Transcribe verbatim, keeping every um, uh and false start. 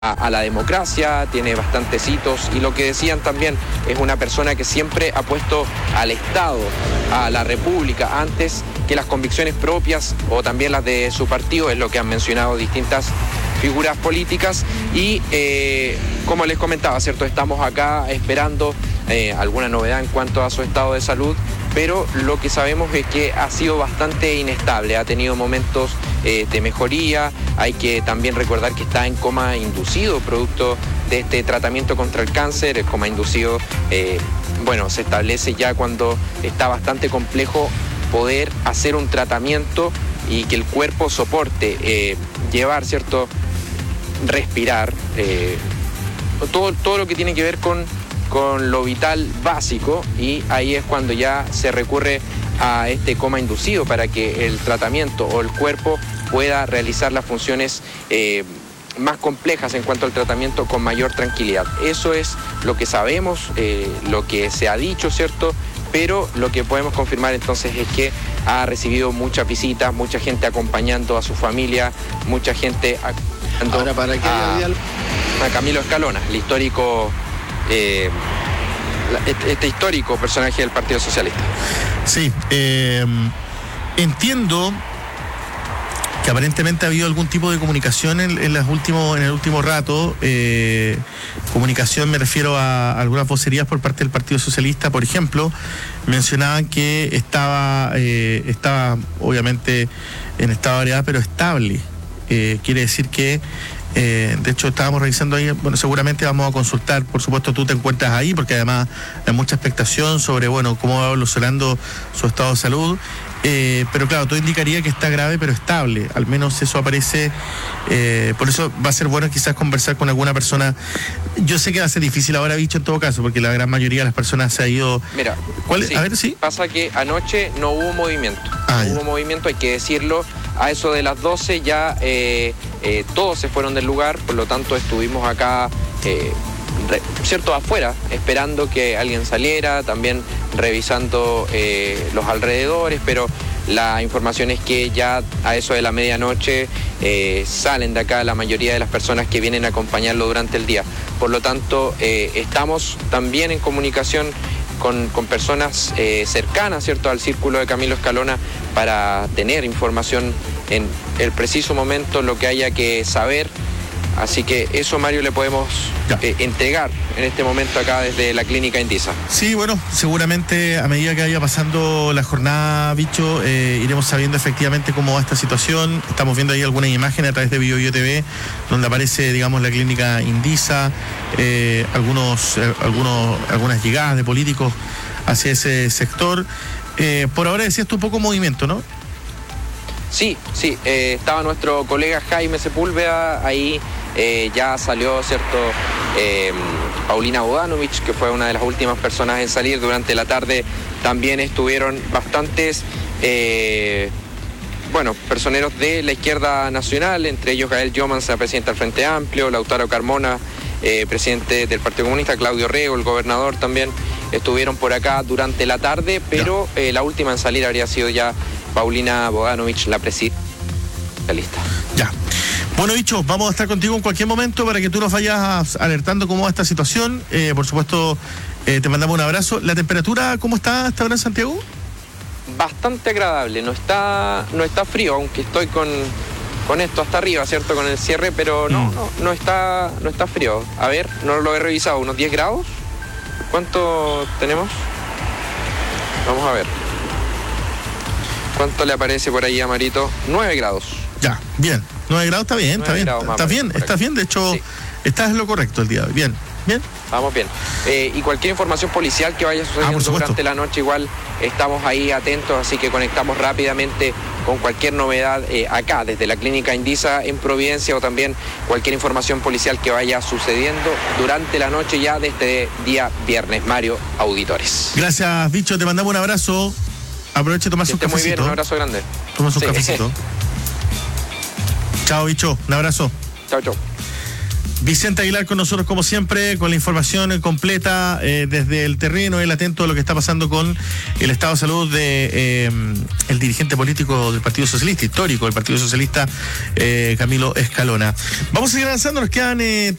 a, a la democracia, tiene bastantes hitos y lo que decían también es una persona que siempre ha puesto al Estado, a la República, antes que las convicciones propias o también las de su partido, es lo que han mencionado distintas figuras políticas y eh, como les comentaba, ¿cierto? Estamos acá esperando eh, alguna novedad en cuanto a su estado de salud, pero lo que sabemos es que ha sido bastante inestable, ha tenido momentos eh, de mejoría, hay que también recordar que está en coma inducido producto de este tratamiento contra el cáncer. El coma inducido, eh, bueno, se establece ya cuando está bastante complejo poder hacer un tratamiento y que el cuerpo soporte, eh, llevar, ¿cierto?, respirar, eh, todo, todo lo que tiene que ver con, con lo vital básico, y ahí es cuando ya se recurre a este coma inducido para que el tratamiento o el cuerpo pueda realizar las funciones eh, más complejas en cuanto al tratamiento con mayor tranquilidad. Eso es lo que sabemos, eh, lo que se ha dicho, ¿cierto? Pero lo que podemos confirmar entonces es que ha recibido muchas visitas, mucha gente acompañando a su familia, mucha gente acompañando Ahora, ¿para qué a, había... a Camilo Escalona, el histórico, eh, este, este histórico personaje del Partido Socialista. Sí, eh, entiendo que aparentemente ha habido algún tipo de comunicación en, en, los últimos, en el último rato. Eh, comunicación, me refiero a, a algunas vocerías por parte del Partido Socialista. Por ejemplo, mencionaban que estaba, eh, estaba obviamente en estado de gravedad, pero estable. Eh, quiere decir que, eh, de hecho, estábamos revisando ahí, bueno, seguramente vamos a consultar, por supuesto tú te encuentras ahí, porque además hay mucha expectación sobre, bueno, cómo va evolucionando su estado de salud. Eh, pero claro, todo indicaría que está grave pero estable, al menos eso aparece, eh, por eso va a ser bueno quizás conversar con alguna persona. Yo sé que va a ser difícil ahora, Bicho, en todo caso, porque la gran mayoría de las personas se ha ido. Mira, ¿cuál? Sí, a ver, sí. Pasa que anoche no hubo movimiento, Ah, no ya. hubo movimiento, hay que decirlo. A eso de las doce ya eh, eh, todos se fueron del lugar, por lo tanto estuvimos acá, eh, re, cierto, afuera, esperando que alguien saliera, también revisando eh, los alrededores, pero la información es que ya a eso de la medianoche eh, salen de acá la mayoría de las personas que vienen a acompañarlo durante el día. Por lo tanto, eh, estamos también en comunicación Con, con personas eh, cercanas, ¿cierto?, al círculo de Camilo Escalona para tener información en el preciso momento, lo que haya que saber. Así que eso, Mario, le podemos eh, entregar en este momento acá desde la clínica Indisa. Sí, bueno, seguramente a medida que vaya pasando la jornada, Bicho, eh, iremos sabiendo efectivamente cómo va esta situación. Estamos viendo ahí algunas imágenes a través de BioBio T V, donde aparece, digamos, la clínica Indisa, eh, algunos, eh, algunos, algunas llegadas de políticos hacia ese sector. Eh, por ahora decías tú un poco movimiento, ¿no? Sí, sí, eh, estaba nuestro colega Jaime Sepúlveda ahí, eh, ya salió, ¿cierto?, eh, Paulina Bodanovich, que fue una de las últimas personas en salir durante la tarde. También estuvieron bastantes, eh, bueno, personeros de la izquierda nacional, entre ellos Gael Jomans, la presidenta del Frente Amplio, Lautaro Carmona, eh, presidente del Partido Comunista, Claudio Rego, el gobernador también, estuvieron por acá durante la tarde, pero eh, la última en salir habría sido ya Paulina Bodanovich, la presidenta. Lista. Ya. Bueno, Bicho, vamos a estar contigo en cualquier momento para que tú nos vayas alertando cómo va esta situación. Eh, por supuesto, eh, te mandamos un abrazo. ¿La temperatura cómo está hasta ahora en Santiago? Bastante agradable, no está, no está frío, aunque estoy con, con esto hasta arriba, ¿cierto?, con el cierre, pero no, mm. no, no está, no está frío. A ver, no lo he revisado, unos diez grados. ¿Cuánto tenemos? Vamos a ver. ¿Cuánto le aparece por ahí a Marito? nueve grados. Ya, bien. nueve grados está bien, está bien. Está bien, está bien. De hecho, sí, estás en lo correcto el día de hoy. Bien, bien. Vamos bien. Eh, y cualquier información policial que vaya sucediendo ah, durante la noche, igual estamos ahí atentos, así que conectamos rápidamente con cualquier novedad eh, acá, desde la clínica Indisa en Providencia, o también cualquier información policial que vaya sucediendo durante la noche ya de este día viernes. Mario, auditores. Gracias, Bicho, te mandamos un abrazo. Aproveche y tomarse un cafecito. Muy bien, un abrazo grande. Tomas un sí. cafecito. Chao, Bicho, un abrazo. Chao, chao. Vicente Aguilar con nosotros como siempre, con la información completa eh, desde el terreno, él atento a lo que está pasando con el estado de salud de eh, el dirigente político del Partido Socialista, histórico del Partido Socialista, eh, Camilo Escalona. Vamos a seguir avanzando, nos quedan... Eh,